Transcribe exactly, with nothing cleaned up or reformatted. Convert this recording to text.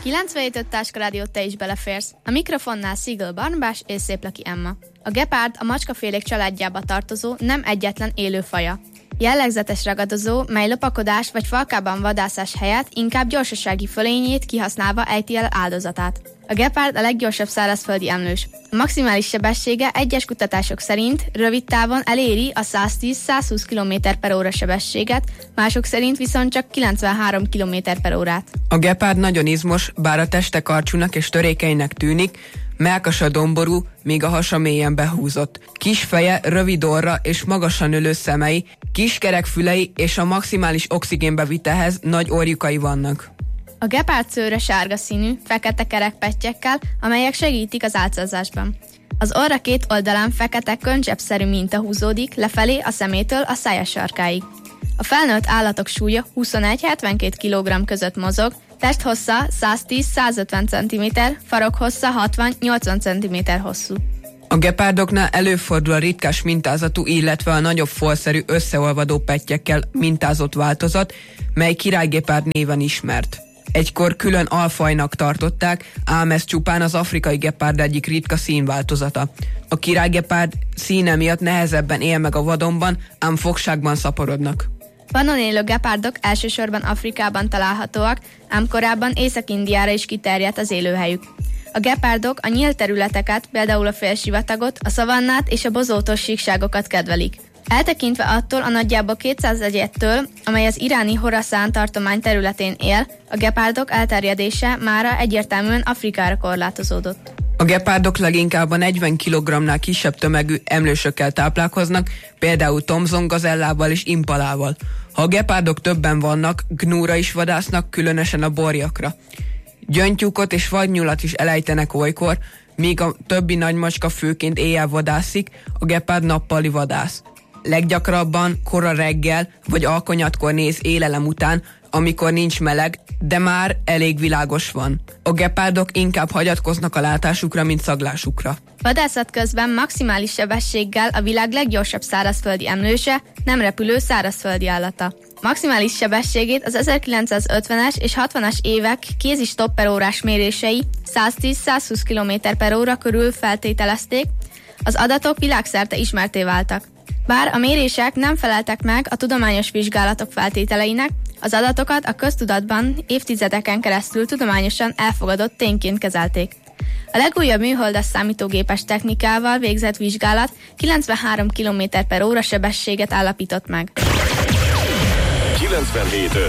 kilencvenhét öt Táska Rádió, te is beleférsz. A mikrofonnál Szigl Barnabás és Széplaki Emma. A gepárd a macskafélék családjába tartozó nem egyetlen élő faja. Jellegzetes ragadozó, mely lopakodás vagy falkában vadászás helyett inkább gyorsasági fölényét kihasználva ejti el áldozatát. A gepárd a leggyorsabb szárazföldi emlős. A maximális sebessége egyes kutatások szerint rövid távon eléri a száztíz-százhúsz kilométer per óra sebességet, mások szerint viszont csak kilencvenhárom kilométer per órát. A gepárd nagyon izmos, bár a teste karcsúnak és törékenynek tűnik, mellkasa domború, míg a hasa mélyen behúzott. Kis feje, rövid orra és magasan ülő szemei, kis kerek fülei és a maximális oxigénbevitelhez nagy orjukai vannak. A gepárd szőre sárga színű, fekete kerekpettyekkel, amelyek segítik az álcázásban. Az orra két oldalán fekete könycseppszerű minta húzódik lefelé a szemétől a szája sarkáig. A felnőtt állatok súlya huszonegy-hetvenkét kilogramm között mozog, testhossza száztíz-százötven centiméter, farokhossza hatvan-nyolcvan centiméter hosszú. A gepárdoknál előfordul a ritkás mintázatú, illetve a nagyobb folszerű összeolvadó pettyekkel mintázott változat, mely királygepárd néven ismert. Egykor külön alfajnak tartották, ám ez csupán az afrikai gepárd egyik ritka színváltozata. A királygepárd színe miatt nehezebben él meg a vadonban, ám fogságban szaporodnak. Vadon élő gepárdok elsősorban Afrikában találhatóak, ám korábban Észak-Indiára is kiterjedt az élőhelyük. A gepárdok a nyílt területeket, például a félsivatagot, a szavannát és a bozótos síkságokat kedvelik. Eltekintve attól a nagyjából kétszáz egyedtől, amely az iráni Horaszán tartomány területén él, a gepárdok elterjedése mára egyértelműen Afrikára korlátozódott. A gepárdok leginkább a negyven kilogrammnál kisebb tömegű emlősökkel táplálkoznak, például Thomson gazellával és impalával. Ha a gepárdok többen vannak, gnúra is vadásznak, különösen a borjakra. Gyöngytyúkot és vadnyulat is elejtenek olykor, míg a többi nagymacska főként éjjel vadászik, a gepárd nappali vadász. Leggyakrabban kora reggel vagy alkonyatkor néz élelem után, amikor nincs meleg, de már elég világos van. A gepárdok inkább hagyatkoznak a látásukra, mint szaglásukra. Vadászat közben maximális sebességgel a világ leggyorsabb szárazföldi emlőse, nem repülő szárazföldi állata. Maximális sebességét az ezerkilencszázötvenes és hatvanas évek kézi stopperórás mérései száztíz-százhúsz kilométer per óra körül feltételezték, az adatok világszerte ismerté váltak. Bár a mérések nem feleltek meg a tudományos vizsgálatok feltételeinek, az adatokat a köztudatban évtizedeken keresztül tudományosan elfogadott tényként kezelték. A legújabb műholdas számítógépes technikával végzett vizsgálat kilencvenhárom kilométer per óra sebességet állapított meg. kilencvenhét